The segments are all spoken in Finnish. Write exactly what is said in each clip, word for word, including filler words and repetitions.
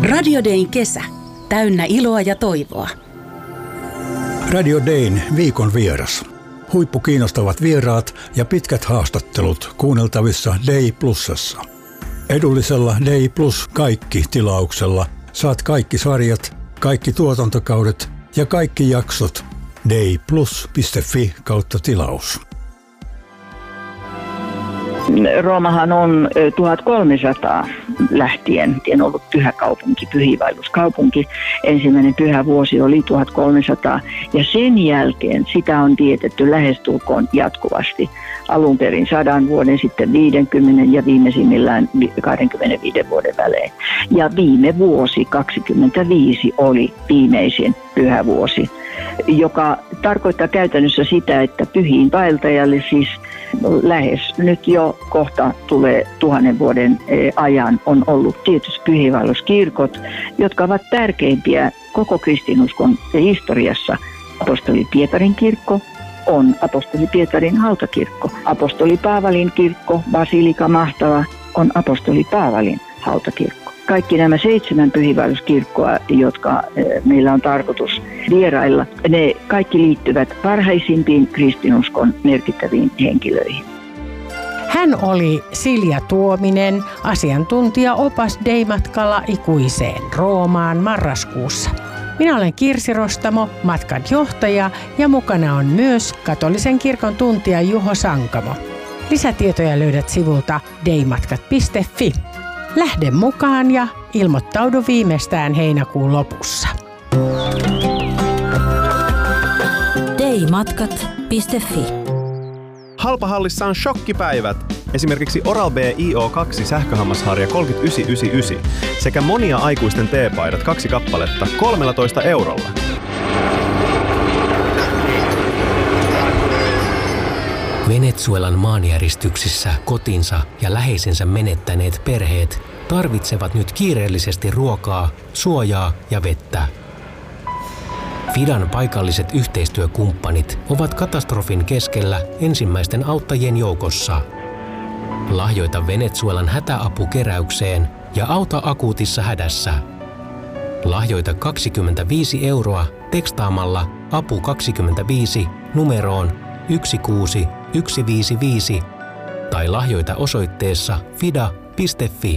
Radio Dayn kesä. Täynnä iloa ja toivoa. Radio Dayn viikon vieras. Huippukiinnostavat vieraat ja pitkät haastattelut kuunneltavissa Day Plusassa. Edullisella Day Plus kaikki tilauksella saat kaikki sarjat, kaikki tuotantokaudet ja kaikki jaksot dayplus piste fi kautta tilaus. Roomahan on tuhatkolmesataa lähtien ollut pyhä kaupunki, pyhiinvaelluskaupunki. Ensimmäinen pyhä vuosi oli tuhatkolmesataa ja sen jälkeen sitä on vietetty lähestulkoon jatkuvasti. Alun perin sadan vuoden, sitten viidenkymmenen ja viimeisimmillään kaksikymmentäviiden vuoden välein. Ja viime vuosi kaksikymmentäviisi oli viimeisin pyhä vuosi, joka tarkoittaa käytännössä sitä, että pyhiinvaeltajalle siis lähes nyt jo kohta tulee tuhannen vuoden ajan on ollut tietysti pyhiinvaelluskirkot, jotka ovat tärkeimpiä koko kristinuskon historiassa. Apostoli Pietarin kirkko on apostoli Pietarin hautakirkko. Apostoli Paavalin kirkko, Basilika Mahtava, on apostoli Paavalin hautakirkko. Kaikki nämä seitsemän pyhiinvaelluskirkkoa, jotka meillä on tarkoitus vierailla, ne kaikki liittyvät parhaisimpiin kristinuskon merkittäviin henkilöihin. Hän oli Silja Tuominen, asiantuntija opas Day-matkalla ikuiseen Roomaan marraskuussa. Minä olen Kirsi Rostamo, matkan johtaja, ja mukana on myös katolisen kirkon tuntija Juho Sankamo. Lisätietoja löydät sivulta daymatkat piste fi. Lähde mukaan ja ilmoittaudu viimeistään heinäkuun lopussa. daymatkat piste fi. Halpahallissa on shokkipäivät. Esimerkiksi Oral-B I O kaksi sähköhammasharja kolmekymmentäyhdeksän yhdeksänkymmentäyhdeksän sekä monia aikuisten teepaidat kaksi kappaletta kolmetoista eurolla. Venezuelan maanjäristyksissä kotinsa ja läheisensä menettäneet perheet tarvitsevat nyt kiireellisesti ruokaa, suojaa ja vettä. Fidan paikalliset yhteistyökumppanit ovat katastrofin keskellä ensimmäisten auttajien joukossa. Lahjoita Venezuelan hätäapukeräykseen ja auta akuutissa hädässä. Lahjoita kaksikymmentäviisi euroa tekstaamalla apu kaksikymmentäviisi numeroon yksi kuusi yksi viisi viisi tai lahjoita osoitteessa fida piste fi.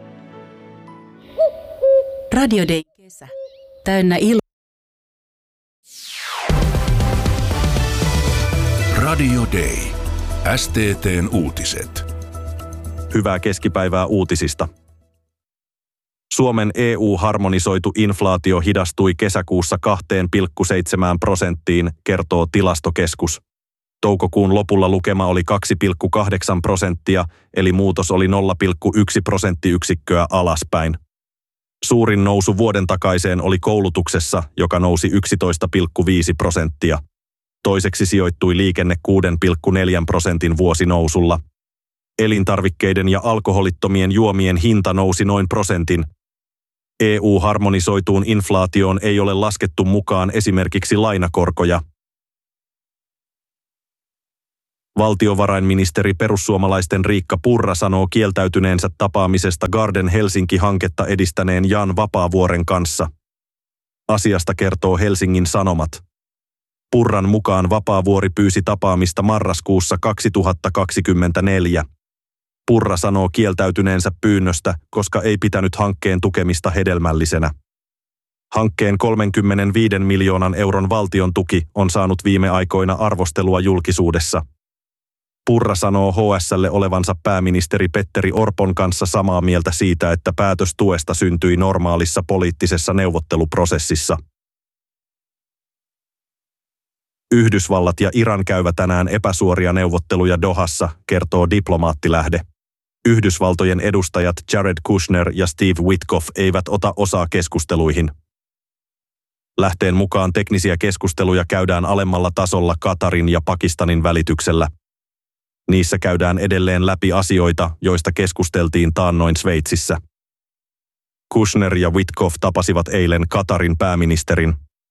Radio Dayn kesä. Täynnä iloa. Radio Day. S T T:n uutiset. Hyvää keskipäivää uutisista. Suomen E U-harmonisoitu inflaatio hidastui kesäkuussa kaksi pilkku seitsemän prosenttiin, kertoo Tilastokeskus. Toukokuun lopulla lukema oli kaksi pilkku kahdeksan prosenttia, eli muutos oli nolla pilkku yksi prosenttiyksikköä alaspäin. Suurin nousu vuoden takaiseen oli koulutuksessa, joka nousi yksitoista pilkku viisi prosenttia. Toiseksi sijoittui liikenne kuusi pilkku neljä prosentin vuosinousulla. Elintarvikkeiden ja alkoholittomien juomien hinta nousi noin prosentin. E U-harmonisoituun inflaatioon ei ole laskettu mukaan esimerkiksi lainakorkoja. Valtiovarainministeri perussuomalaisten Riikka Purra sanoo kieltäytyneensä tapaamisesta Garden Helsinki-hanketta edistäneen Jan Vapaavuoren kanssa. Asiasta kertoo Helsingin Sanomat. Purran mukaan Vapaavuori pyysi tapaamista marraskuussa kaksituhattakaksikymmentäneljä. Purra sanoo kieltäytyneensä pyynnöstä, koska ei pitänyt hankkeen tukemista hedelmällisenä. Hankkeen kolmekymmentäviisi miljoonan euron valtion tuki on saanut viime aikoina arvostelua julkisuudessa. Purra sanoo H S:lle olevansa pääministeri Petteri Orpon kanssa samaa mieltä siitä, että päätös tuesta syntyi normaalissa poliittisessa neuvotteluprosessissa. Yhdysvallat ja Iran käyvät tänään epäsuoria neuvotteluja Dohassa, kertoo diplomaattilähde. Yhdysvaltojen edustajat Jared Kushner ja Steve Witkoff eivät ota osaa keskusteluihin. Lähteen mukaan teknisiä keskusteluja käydään alemmalla tasolla Katarin ja Pakistanin välityksellä. Niissä käydään edelleen läpi asioita, joista keskusteltiin taannoin Sveitsissä. Kushner ja Witkoff tapasivat eilen Katarin pääministerin.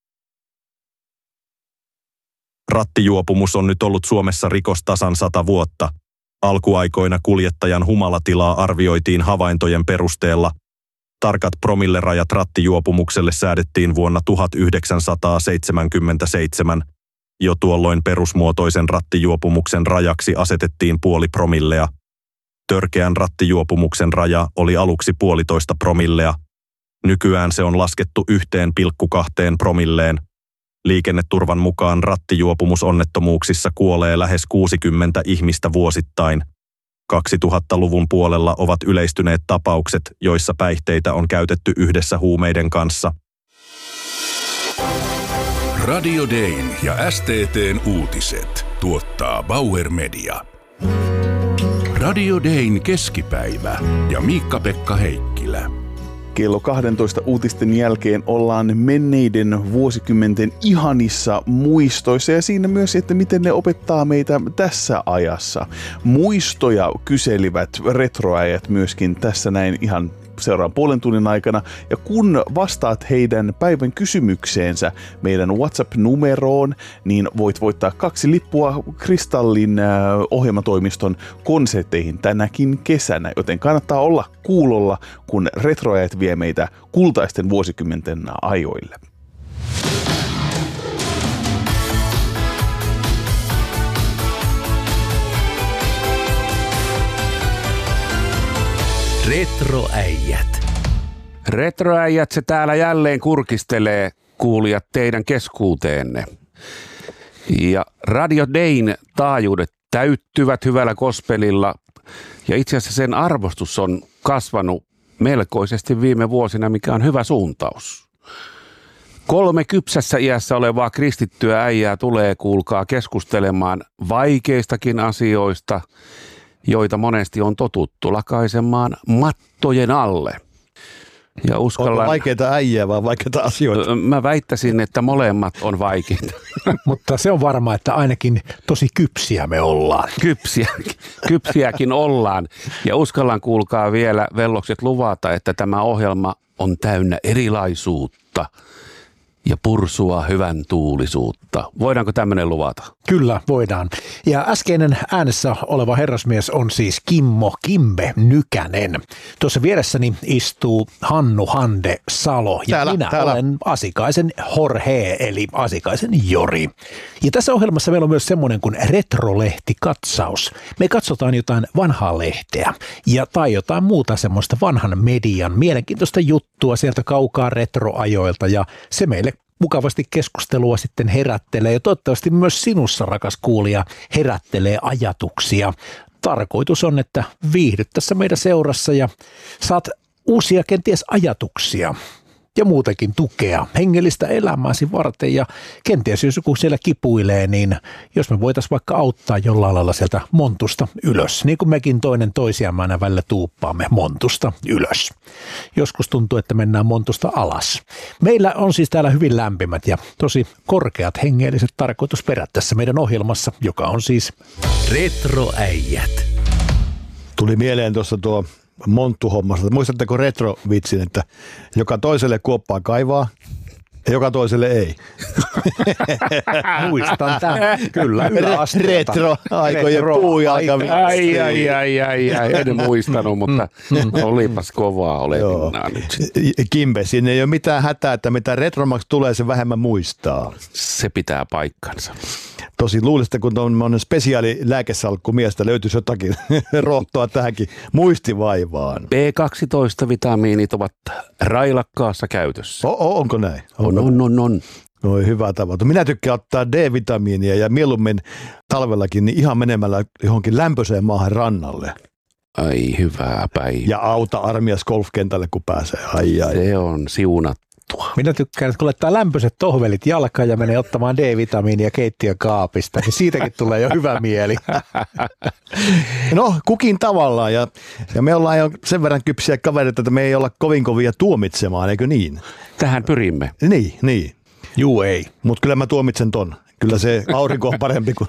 Rattijuopumus on nyt ollut Suomessa rikos tasan sata vuotta. Alkuaikoina kuljettajan humalatilaa arvioitiin havaintojen perusteella. Tarkat promillerajat rattijuopumukselle säädettiin vuonna tuhatyhdeksänsataaseitsemänkymmentäseitsemän. Jo tuolloin perusmuotoisen rattijuopumuksen rajaksi asetettiin puoli promillea. Törkeän rattijuopumuksen raja oli aluksi puolitoista promillea. Nykyään se on laskettu yhteen pilkku kahteen promilleen. Liikenneturvan mukaan rattijuopumusonnettomuuksissa kuolee lähes kuusikymmentä ihmistä vuosittain. kaksituhattaluvun puolella ovat yleistyneet tapaukset, joissa päihteitä on käytetty yhdessä huumeiden kanssa. Radio Dayn ja S T T:n uutiset tuottaa Bauer Media. Radio Dayn keskipäivä ja Miikka-Pekka Heikkilä. Kello kahdentoista uutisten jälkeen ollaan menneiden vuosikymmenten ihanissa muistoissa ja siinä myös, että miten ne opettaa meitä tässä ajassa. Muistoja kyselivät retroäijät myöskin tässä näin ihan seuraavan puolen tunnin aikana. Ja kun vastaat heidän päivän kysymykseensä meidän WhatsApp-numeroon, niin voit voittaa kaksi lippua Kristallin äh, ohjelmatoimiston konsertteihin tänäkin kesänä. Joten kannattaa olla kuulolla, kun retroajat vie meitä kultaisten vuosikymmenten ajoille. Retroäijät. Retroäijät se täällä jälleen kurkistelee, kuulijat, teidän keskuuteenne. Ja Radio Dayn taajuudet täyttyvät hyvällä gospelilla ja itse asiassa sen arvostus on kasvanut melkoisesti viime vuosina, mikä on hyvä suuntaus. Kolme kypsässä iässä olevaa kristittyä äijää tulee, kuulkaa, keskustelemaan vaikeistakin asioista, joita monesti on totuttu lakaisemaan mattojen alle. Ja uskallan, onko vaikeita äijää vai vaikeita asioita? Mä väittäisin, että molemmat on vaikeita. Mutta se on varma, että ainakin tosi kypsiä me ollaan. Kypsiä, kypsiäkin ollaan. Ja uskallan, kuulkaa, vielä vellokset luvata, että tämä ohjelma on täynnä erilaisuutta ja pursua hyvän tuulisuutta. Voidaanko tämmöinen luvata? Kyllä, voidaan. Ja äskeinen äänessä oleva herrasmies on siis Kimmo Kimbe Nykänen. Tuossa vieressäni istuu Hannu Hande Salo ja täällä, minä täällä. olen Asikaisen Jorge eli Asikaisen Jori. Ja tässä ohjelmassa meillä on myös semmoinen kuin retrolehtikatsaus. Me katsotaan jotain vanhaa lehteä ja tai jotain muuta semmoista vanhan median mielenkiintoista juttua sieltä kaukaa retroajoilta ja se meille mukavasti keskustelua sitten herättelee ja toivottavasti myös sinussa, rakas kuulija, herättelee ajatuksia. Tarkoitus on, että viihdyt tässä meidän seurassa ja saat uusia kenties ajatuksia ja muutenkin tukea hengellistä elämääsi varten ja kenties jos joku siellä kipuilee, niin jos me voitaisiin vaikka auttaa jollain lailla sieltä montusta ylös, niin kuin mekin toinen toisiamme aina välillä tuuppaamme montusta ylös. Joskus tuntuu, että mennään montusta alas. Meillä on siis täällä hyvin lämpimät ja tosi korkeat hengelliset tarkoitusperät tässä meidän ohjelmassa, joka on siis Retroäijät. Tuli mieleen tuossa tuo monttuhommasta. Muistatteko retrovitsin, että joka toiselle kuoppaa kaivaa ja joka toiselle ei? Muistan tämän. Kyllä, yläasteelta. Retro-aikojen puujalkavitsi. Ai, ai, ai, ai, ai, en muistanut, mutta olipas kovaa olevinaan nyt. Kimbe, siinä ei ole mitään hätää, että mitä retromaksi tulee, se vähemmän muistaa. Se pitää paikkansa. Tosi luulisin, kun tuommoinen spesiaali lääkesalkku miestä löytyisi jotakin rohtoa tähänkin muistivaivaan. B kaksitoista-vitamiinit ovat railakkaassa käytössä. O, o, onko näin? On, on, on, on. No hyvä tavoite. Minä tykkään ottaa D-vitamiinia ja mieluummin talvellakin niin ihan menemällä johonkin lämpöiseen maahan rannalle. Ai hyvää päivää. Ja auta armias golfkentälle, kun pääsee. Ai, ai. Se on siunattua. Minä tykkään, että kun laittaa lämpöiset tohvelit jalkaan ja menee ottamaan D-vitamiinia keittiön kaapista, niin siitäkin tulee jo hyvä mieli. No, kukin tavallaan. Ja, ja me ollaan jo sen verran kypsiä kavereita, että me ei olla kovin kovia tuomitsemaan, eikö niin? Tähän pyrimme. Niin, niin. Juu, ei. Mutta kyllä mä tuomitsen ton. Kyllä se aurinko on parempi kuin...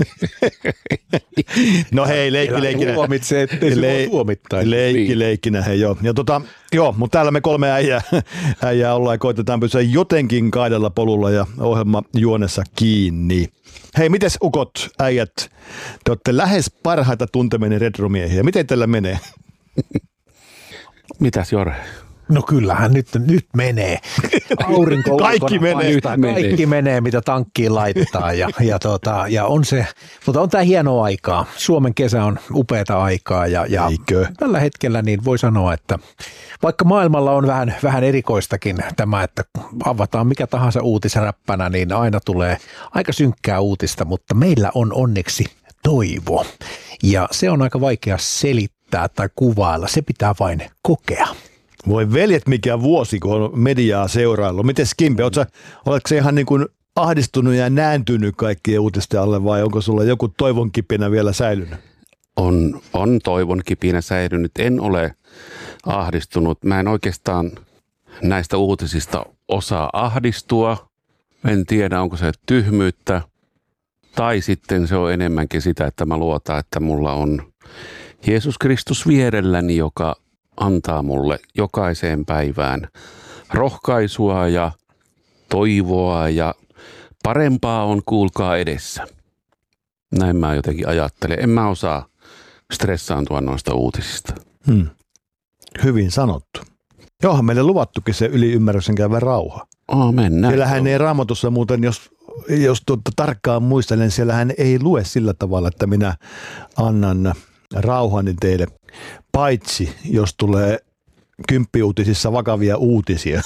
No hei, leikki leikkinä. Tuomitsee, ettei Le- se tuomittaisi. Leikki leikkinä, hei joo. Ja tota, joo, mutta täällä me kolme äijää, äijää ollaan ja koitetaan pysyä jotenkin kaidella polulla ja ohjelma juonessa kiinni. Hei, mites ukot, äijät? Te olette lähes parhaita tunteminen retromiehiä. Miten teillä menee? Mitäs Jore? No kyllähän nyt, nyt menee. Aurinko Kaikki menee. Paistaa, kaikki menee, mitä tankkiin laittaa. Ja, ja, tota, ja on se, mutta on tämä hienoa aikaa. Suomen kesä on upeata aikaa. Ja, ja tällä hetkellä niin voi sanoa, että vaikka maailmalla on vähän, vähän erikoistakin tämä, että avataan mikä tahansa uutisräppänä, niin aina tulee aika synkkää uutista, mutta meillä on onneksi toivo. Ja se on aika vaikea selittää tai kuvailla, se pitää vain kokea. Voi veljet, mikä vuosi, kun on mediaa seuraillut. Miten Skimpe, oletko se ihan niin kuin ahdistunut ja nääntynyt kaikkien uutisten alle vai onko sulla joku toivon kipinä vielä säilynyt? On, on toivon kipinä säilynyt. En ole ahdistunut. Mä en oikeastaan näistä uutisista osaa ahdistua. En tiedä, onko se tyhmyyttä tai sitten se on enemmänkin sitä, että mä luotan, että mulla on Jeesus Kristus vierelläni, joka antaa mulle jokaiseen päivään rohkaisua ja toivoa ja parempaa on kuulkaa edessä. Näin mä jotenkin ajattelen. En mä osaa stressaantua noista uutisista. Hmm. Hyvin sanottu. Johan meille luvattukin se yliymmärryksen käyvä rauha. Amen. Siellähän ei Raamatussa muuten, jos, jos tuota tarkkaan muistelen, siellähän ei lue sillä tavalla, että minä annan rauhani teille, paitsi jos tulee kymppiuutisissa vakavia uutisia.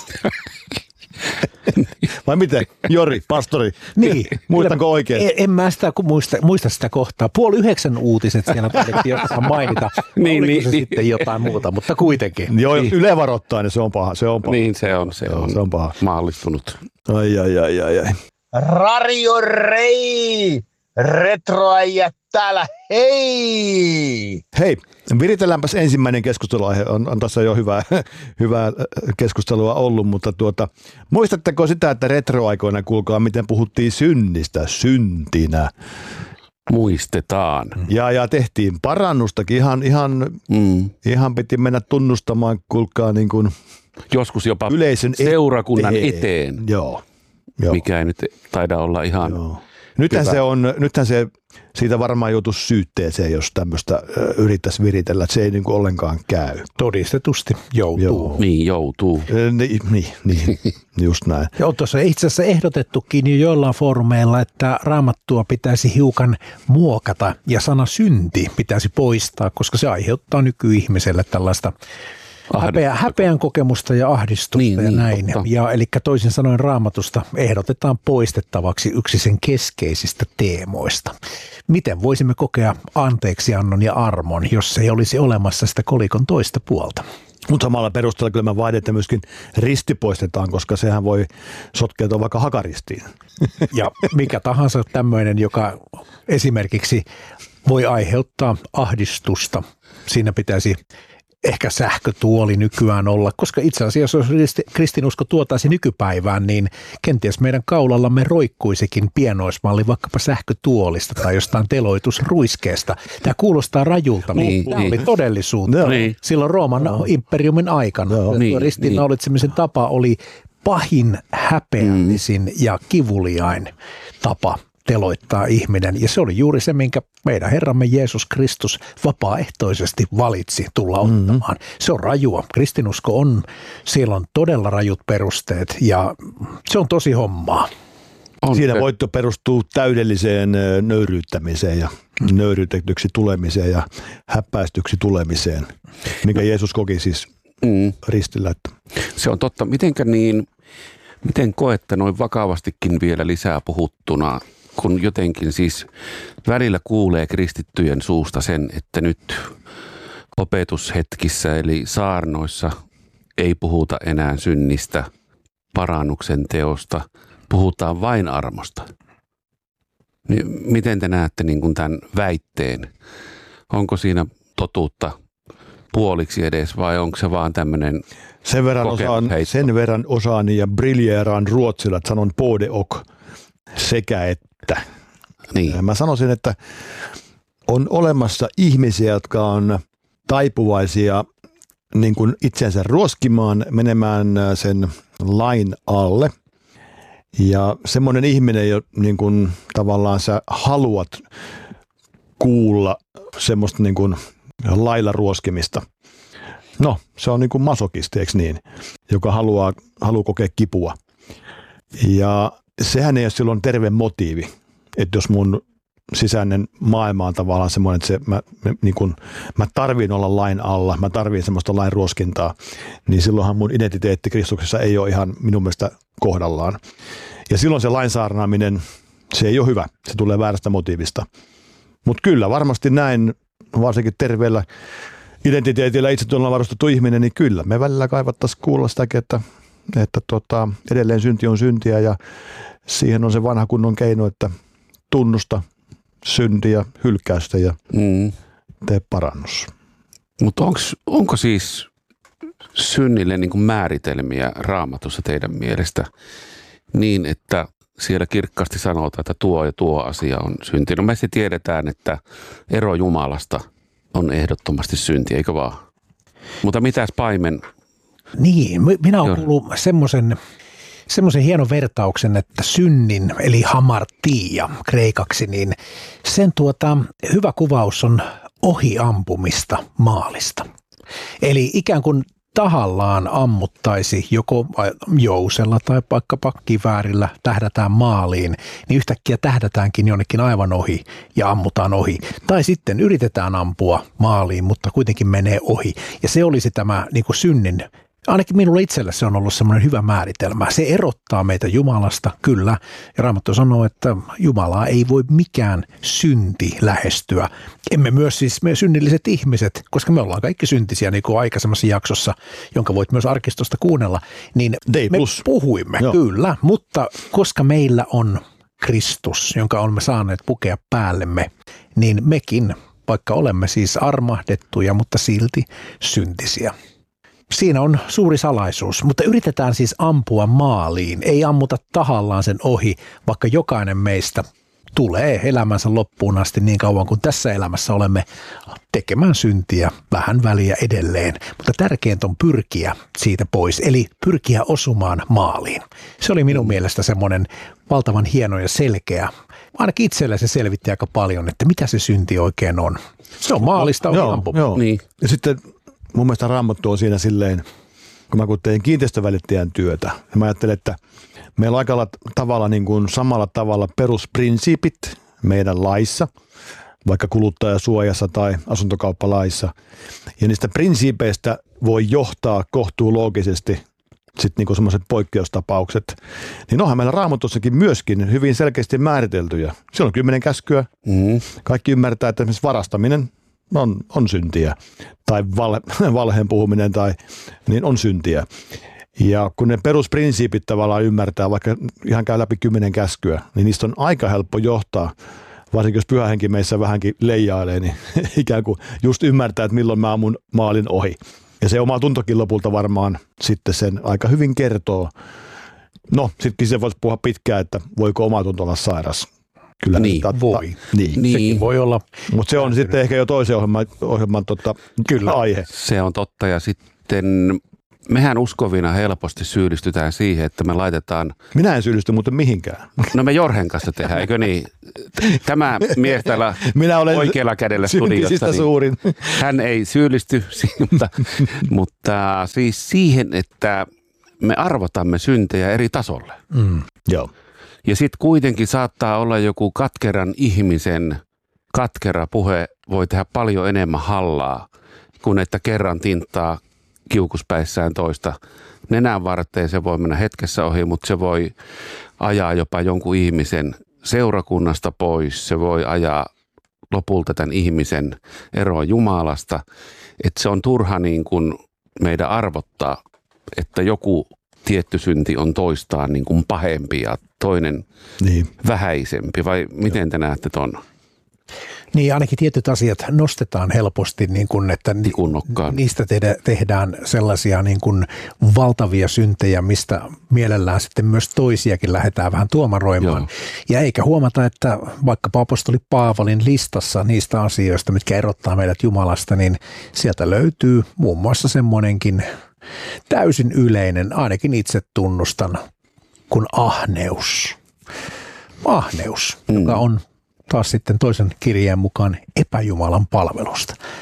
Vai miten? Jori, pastori, niin, muistanko oikein? En, en mä sitä muista, muista sitä kohtaa. Puoli yhdeksän uutiset siellä tarvittiin jossain mainita. niin, Oliko niin, se niin. sitten jotain muuta, mutta kuitenkin. Joo, jos Yle varoittaa, niin se on paha. Se on paha. Niin, se on, se Joo, on, se on paha. Mahdollistunut. Ai, ai, ai, ai, ai. Radio Rei! Retroäijät täällä, hei! Hei, viritelläänpäs ensimmäinen keskusteluaihe. On, on tässä jo hyvää, hyvää keskustelua ollut, mutta tuota, muistatteko sitä, että retroaikoina, kuulkaa, miten puhuttiin synnistä syntinä? Muistetaan. Ja, ja tehtiin parannustakin. Ihan, ihan, mm. ihan piti mennä tunnustamaan, kuulkaa, niin kuin joskus jopa yleisön seurakunnan eteen. eteen. Joo, joo. Mikä ei nyt taida olla ihan... Joo. Nythän se on, nythän se, siitä varmaan joutuisi syytteeseen, jos tämmöistä yrittäisi viritellä, että se ei niin kuin ollenkaan käy. Todistetusti joutuu. Joo. Niin, joutuu. Niin, niin, niin just näin. Ja on tuossa itse asiassa ehdotettukin jo joillain foorumeilla, että Raamattua pitäisi hiukan muokata ja sana synti pitäisi poistaa, koska se aiheuttaa nykyihmiselle tällaista Häpeä, häpeän kokemusta ja ahdistusta niin, ja näin. Niin, ja eli toisin sanoen Raamatusta ehdotetaan poistettavaksi yksi sen keskeisistä teemoista. Miten voisimme kokea anteeksiannon ja armon, jos ei olisi olemassa sitä kolikon toista puolta? Mutta samalla perusteella kyllä mä vaadin, että myöskin risti poistetaan, koska sehän voi sotkeutua vaikka hakaristiin. Ja mikä tahansa tämmöinen, joka esimerkiksi voi aiheuttaa ahdistusta, siinä pitäisi ehkä sähkötuoli nykyään olla, koska itse asiassa jos kristinusko tuotaisi nykypäivään, niin kenties meidän kaulallamme roikkuisikin pienoismalli vaikkapa sähkötuolista tai jostain teloitusruiskeesta. Tämä kuulostaa rajulta, mutta niin, tämä niin. oli todellisuutta. No, niin. Silloin Rooman no. imperiumin aikana. No, niin, ristiinnaulitsemisen niin. tapa oli pahin, häpeällisin mm. ja kivuliain tapa teloittaa ihminen. Ja se oli juuri se, minkä meidän Herramme Jeesus Kristus vapaaehtoisesti valitsi tulla ottamaan. Mm-hmm. Se on rajua. Kristinusko on, siellä on todella rajut perusteet ja se on tosi hommaa. On. Siinä voitto perustuu täydelliseen nöyryyttämiseen ja nöyryytetyksi tulemiseen ja häppäistyksi tulemiseen, mikä Jeesus koki siis mm. ristillä. Se on totta. Mitenkä niin, miten koette noin vakavastikin vielä lisää puhuttuna, kun jotenkin siis välillä kuulee kristittyjen suusta sen, että nyt opetushetkissä eli saarnoissa ei puhuta enää synnistä, parannuksen teosta, puhutaan vain armosta. Niin miten te näette niin kuin tämän väitteen? Onko siinä totuutta puoliksi edes vai onko se vaan tämmöinen sen verran osaan, sen verran osaan ja briljeeraan ruotsilla, että sanon både och, sekä että. Niin. Mä sanoisin, että on olemassa ihmisiä, jotka on taipuvaisia niin kuin itsensä ruoskimaan, menemään sen lain alle. Ja semmoinen ihminen, jo niin kuin tavallaan sä haluat kuulla semmoista niin kuin lailla ruoskimista. No, se on niin kuin masokisti, eikö niin? Joka haluaa, haluaa kokea kipua. Ja sehän ei ole silloin terve motiivi. Että jos mun sisäinen maailma on tavallaan semmoinen, että se, mä, niin kun, mä tarviin olla lain alla, mä tarviin semmoista lain ruoskintaa, niin silloinhan mun identiteetti Kristuksessa ei ole ihan minun mielestä kohdallaan. Ja silloin se lainsaarnaaminen, se ei ole hyvä, se tulee väärästä motiivista. Mutta kyllä, varmasti näin, varsinkin terveellä identiteetillä itsetunnolla varustettu ihminen, niin kyllä, me välillä kaivattaisiin kuulla sitäkin, että, että tota, edelleen synti on syntiä ja siihen on se vanha kunnon keino, että tunnusta syntiä, hylkäystä ja mm. tee parannus. Mutta onko siis synnille niin kuin määritelmiä Raamatussa teidän mielestä niin, että siellä kirkkaasti sanotaan, että tuo ja tuo asia on synti? No me se tiedetään, että ero Jumalasta on ehdottomasti synti, eikö vaan? Mutta mitäs paimen? Niin, minä olen kuullut semmoisen semmoisen hienon vertauksen, että synnin, eli hamartia kreikaksi, niin sen tuota, hyvä kuvaus on ohiampumista maalista. Eli ikään kuin tahallaan ammuttaisi joko jousella tai vaikkapa kiväärillä tähdätään maaliin, niin yhtäkkiä tähdätäänkin jonnekin aivan ohi ja ammutaan ohi. Tai sitten yritetään ampua maaliin, mutta kuitenkin menee ohi. Ja se olisi tämä niin kuin synnin. Ainakin minulle itselle se on ollut semmoinen hyvä määritelmä. Se erottaa meitä Jumalasta, kyllä. Ja Raamattu sanoo, että Jumalaa ei voi mikään synti lähestyä. Emme myös siis me synnilliset ihmiset, koska me ollaan kaikki syntisiä, niin kuin aikaisemmassa jaksossa, jonka voit myös arkistosta kuunnella, niin me puhuimme, Joo. kyllä. Mutta koska meillä on Kristus, jonka olemme saaneet pukea päällemme, niin mekin, vaikka olemme siis armahdettuja, mutta silti syntisiä. Siinä on suuri salaisuus, mutta yritetään siis ampua maaliin. Ei ammuta tahallaan sen ohi, vaikka jokainen meistä tulee elämänsä loppuun asti niin kauan kuin tässä elämässä olemme tekemään syntiä vähän väliä edelleen. Mutta tärkeintä on pyrkiä siitä pois, eli pyrkiä osumaan maaliin. Se oli minun mielestä semmoinen valtavan hieno ja selkeä. Ainakin itsellä se selvitti aika paljon, että mitä se synti oikein on. Se on maalista ohi ampuminen. Niin. Ja sitten mun mielestä Raamattu on siinä silleen, kun mä kun tein kiinteistövälittäjän työtä, ja mä ajattelen, että meillä on aika tavalla niin kuin samalla tavalla perusprinsiipit meidän laissa, vaikka kuluttajasuojassa tai asuntokauppalaissa. Ja niistä prinsiipeistä voi johtaa kohtuuloogisesti sitten niin kuin semmoiset poikkeustapaukset. Niin onhan meillä Raamatussakin myöskin hyvin selkeästi määriteltyjä. Siellä on kymmenen käskyä. Mm. Kaikki ymmärtää, että esimerkiksi varastaminen on, on syntiä. Tai valhe, valheen puhuminen tai, niin on syntiä. Ja kun ne perusprinsiipit tavallaan ymmärtää, vaikka ihan käy läpi kymmenen käskyä, niin niistä on aika helppo johtaa, varsinkin jos pyhä henki meissä vähänkin leijailee, niin ikään kuin just ymmärtää, että milloin mä ammun maalin ohi. Ja se oma tuntokin lopulta varmaan sitten sen aika hyvin kertoo. No, sittenkin se voisi puhua pitkään, että voiko oma tunto olla sairas. Kyllä niin, ta, ta, voi. Niin. niin. Sekin voi olla. Mutta se on sitten ehkä jo toisen ohjelman, ohjelman tota, Kyllä. aihe. Se on totta ja sitten mehän uskovina helposti syyllistytään siihen, että me laitetaan... Minä en syyllisty muuten mihinkään. No me Jorhen kanssa tehdään, eikö niin? Tämä mies täällä Minä olen oikealla kädellä studiossa, niin suurin. Hän ei syyllisty, mutta, mutta siis siihen, että me arvotamme syntejä eri tasolle. Mm, joo. Ja sitten kuitenkin saattaa olla joku katkeran ihmisen katkera puhe voi tehdä paljon enemmän hallaa, kuin että kerran tinttaa kiukuspäissään toista nenän varteen. Se voi mennä hetkessä ohi, mutta se voi ajaa jopa jonkun ihmisen seurakunnasta pois. Se voi ajaa lopulta tämän ihmisen eroon Jumalasta. Että se on turha niin kuin meidän arvottaa, että joku tietty synti on toistaan niin kuin pahempi ja toinen niin. vähäisempi. Vai miten te näette ton? Niin, ainakin tietyt asiat nostetaan helposti, niin kuin, että ni, niistä tehdä, tehdään sellaisia niin kuin valtavia syntejä, mistä mielellään sitten myös toisiakin lähdetään vähän tuomaroimaan. Joo. Ja eikä huomata, että vaikkapa apostoli Paavalin listassa niistä asioista, mitkä erottaa meidät Jumalasta, niin sieltä löytyy muun muassa semmoinenkin täysin yleinen, ainakin itse tunnustan, kuin ahneus. Ahneus, mm. joka on taas sitten toisen kirjeen mukaan epäjumalan palvelusta.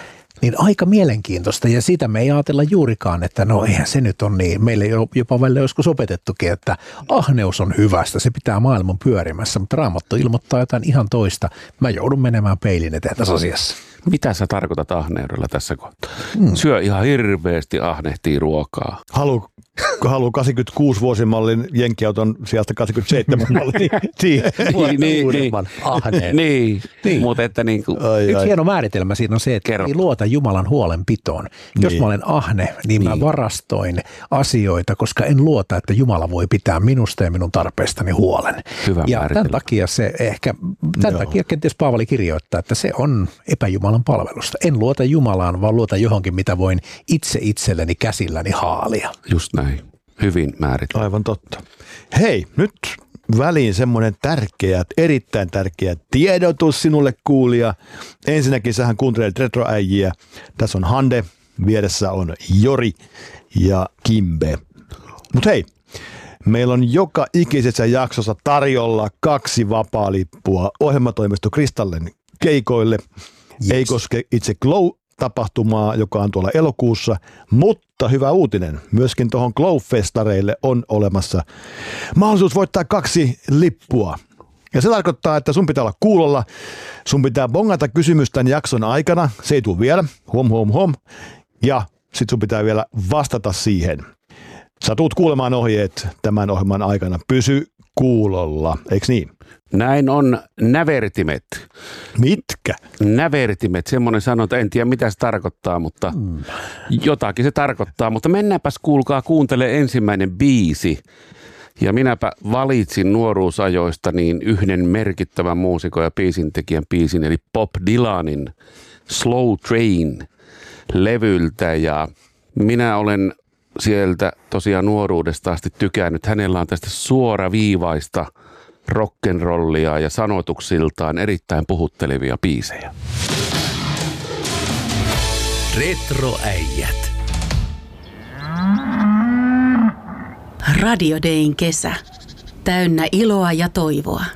Niin aika mielenkiintoista ja sitä me ei ajatella juurikaan, että no eihän se nyt on niin. Meille jopa välillä joskus opetettukin, että ahneus on hyvästä, se pitää maailman pyörimässä, mutta Raamattu ilmoittaa jotain ihan toista. Mä joudun menemään peilin eteen tässä asiassa. Mitä sä tarkoitat ahneudella tässä kohtaa? Hmm. Syö ihan hirveästi, ahnehtii ruokaa. Halu, halu kahdeksankymmentäkuusi vuosimallin jenkkiauton sieltä kahdeksankymmentäseitsemän mallin. niin, niin, niin, ahneen. niin, niin. Mutta että niin kuin... Ai, Yksi ai. hieno määritelmä siinä on se, että Kerro. ei luota Jumalan huolenpitoon. Jos niin. mä olen ahne, niin, niin mä varastoin asioita, koska en luota, että Jumala voi pitää minusta ja minun tarpeestani huolen. Hyvä ja tämän takia se ehkä, tämän takia kenties Paavali kirjoittaa, että se on epäjumalan palvelusta. En luota Jumalaan, vaan luota johonkin, mitä voin itse itselleni käsilläni haalia. Just näin. Hyvin määritelty. Aivan totta. Hei, nyt väliin semmoinen tärkeä, erittäin tärkeä tiedotus sinulle kuulija. Ensinnäkin sähän kuuntelet retroäijiä. Tässä on Hande, vieressä on Jori ja Kimbe. Mut hei, meillä on joka ikisessä jaksossa tarjolla kaksi vapaalippua ohjelmatoimisto Kristallen keikoille. Yes. Ei koske itse Glow-tapahtumaa, joka on tuolla elokuussa, mutta hyvä uutinen. Myöskin tuohon Glow-festareille on olemassa mahdollisuus voittaa kaksi lippua. Ja se tarkoittaa, että sun pitää olla kuulolla, sun pitää bongata kysymys tämän jakson aikana, se ei tule vielä, hom hom hom, ja sit sun pitää vielä vastata siihen. Sä tuut kuulemaan ohjeet tämän ohjelman aikana, pysy kuulolla, eikö niin? Näin on nävertimet. Mitkä? Nävertimet, semmoinen sanonta, en tiedä mitä se tarkoittaa, mutta mm. jotakin se tarkoittaa. Mutta mennäänpäs kuulkaa, kuuntele ensimmäinen biisi. Ja minäpä valitsin nuoruusajoista niin yhden merkittävän muusikon ja biisintekijän biisin, eli Bob Dylanin Slow Train-levyltä. Ja minä olen sieltä tosiaan nuoruudesta asti tykännyt. Hänellä on tästä suoraviivaista rock'n'rollia ja sanotuksiltaan erittäin puhuttelevia biisejä. Retroäijät. Radio Dayn kesä. Täynnä iloa ja toivoa.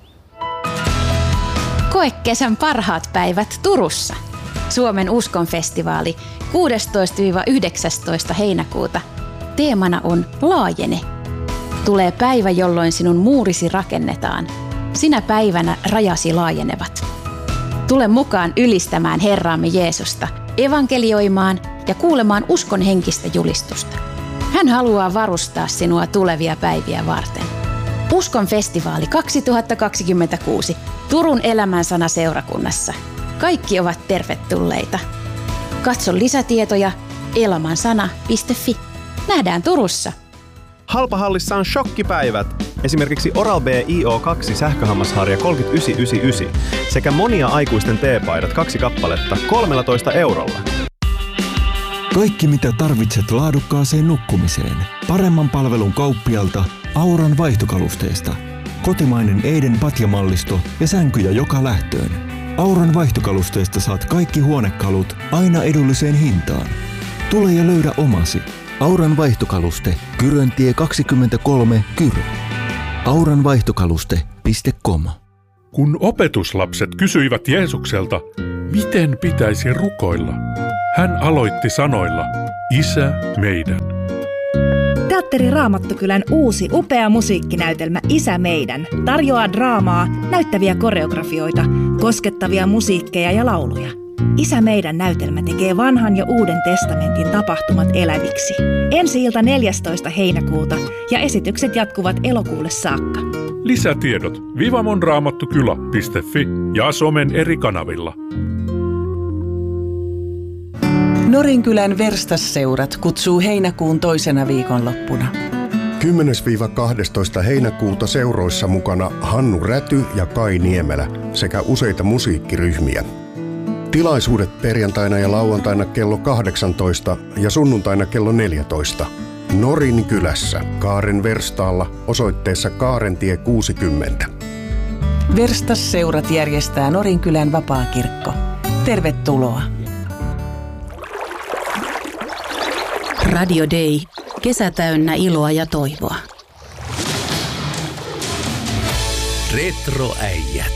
Koe kesän parhaat päivät Turussa. Suomen uskonfestivaali kuudestoista yhdeksästoista heinäkuuta. Teemana on Laajene. Tulee päivä, jolloin sinun muurisi rakennetaan. Sinä päivänä rajasi laajenevat. Tule mukaan ylistämään Herraamme Jeesusta, evankelioimaan ja kuulemaan uskon henkistä julistusta. Hän haluaa varustaa sinua tulevia päiviä varten. Uskon festivaali kaksituhattakaksikymmentäkuusi Turun elämänsana seurakunnassa. Kaikki ovat tervetulleita. Katso lisätietoja elamansana piste fi. Nähdään Turussa. Halpahallissa on shokkipäivät. Esimerkiksi Oral-B I O kaksi sähköhammasharja kolmekymmentäyhdeksän yhdeksänkymmentäyhdeksän sekä monia aikuisten teepaidat kaksi kappaletta kolmetoista eurolla. Kaikki mitä tarvitset laadukkaaseen nukkumiseen. Paremman palvelun kauppialta Auran vaihtokalusteista. Kotimainen Eiden patjamallisto ja sänkyjä joka lähtöön. Auran vaihtokalusteista saat kaikki huonekalut aina edulliseen hintaan. Tule ja löydä omasi. Auran vaihtokaluste, Kyröntie kaksikymmentäkolme, Kyrö. auranvaihtokaluste piste com. Kun opetuslapset kysyivät Jeesukselta, miten pitäisi rukoilla, hän aloitti sanoilla, Isä meidän. Teatteri Raamattukylän uusi upea musiikkinäytelmä Isä meidän tarjoaa draamaa, näyttäviä koreografioita, koskettavia musiikkeja ja lauluja. Isä meidän näytelmä tekee vanhan ja uuden testamentin tapahtumat eläviksi. Ensi-ilta neljästoista heinäkuuta ja esitykset jatkuvat elokuulle saakka. Lisätiedot vivamonraamattukylä piste fi ja somen eri kanavilla. Norinkylän verstasseurat kutsuu heinäkuun toisena viikonloppuna. kymmenes kahdestoista heinäkuuta seuroissa mukana Hannu Räty ja Kai Niemelä sekä useita musiikkiryhmiä. Tilaisuudet perjantaina ja lauantaina kello kahdeksantoista ja sunnuntaina kello neljätoista. Norin kylässä, Kaaren verstaalla, osoitteessa Kaarentie kuusikymmentä. Verstasseurat järjestää Norinkylän vapaakirkko. Tervetuloa. Radio Day. Kesä täynnä iloa ja toivoa. Retroäijät.